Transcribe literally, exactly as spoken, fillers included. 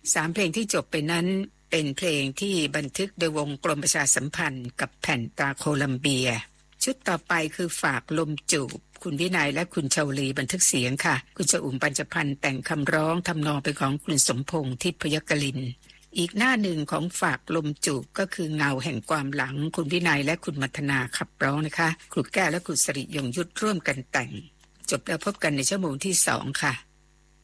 สามเพลงที่จบไปนั้นเป็นเพลงที่บันทึกโดยวงกรมประชาสัมพันธ์กับแผ่นตราโคลัมเบียชุดต่อไปคือฝากลมจูบคุณวินัยและคุณชาวลีบันทึกเสียงค่ะคุณชอุ่มปัญจพันธ์แต่งคำร้องทำนองเป็นของคุณสมพงษ์ทิพยกลินอีกหน้าหนึ่งของฝากลมจูบก็คือเงาแห่งความหลังคุณวินัยและคุณมัทนาขับร้องนะคะครูแก้วและคุณสริยงยุทธร่วมกันแต่งจบแล้วพบกันในชั่วโมงที่สองค่ะ